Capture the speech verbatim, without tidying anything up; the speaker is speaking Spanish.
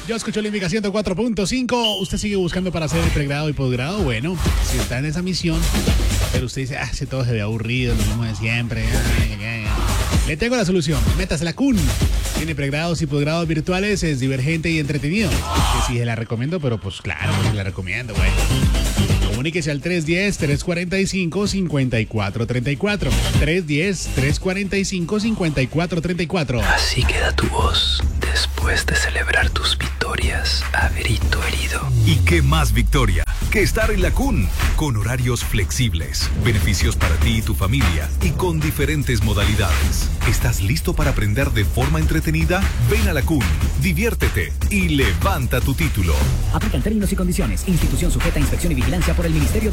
Yo escucho la indicación ciento cuatro punto cinco. Usted sigue buscando para hacer el pregrado y posgrado. Bueno, si está en esa misión, pero usted dice, ah, si todo se ve aburrido, lo mismo de siempre. Ay, ay, ay. Le tengo la solución. Métase a la C U N. Tiene pregrados y posgrados virtuales, es divergente y entretenido. Que sí, se la recomiendo, pero pues claro, pues se la recomiendo, güey. Comuníquese al tres uno cero, tres cuatro cinco, cinco cuatro tres cuatro. tres uno cero, tres cuatro cinco, cinco cuatro tres cuatro. Así queda tu voz después de celebrar tus victorias a grito herido. ¿Y qué más victoria que estar en la C U N? Con horarios flexibles, beneficios para ti y tu familia y con diferentes modalidades. ¿Estás listo para aprender de forma entretenida? Ven a la C U N, diviértete y levanta tu título. Aplican términos y condiciones. Institución sujeta a inspección y vigilancia por el Ministerio de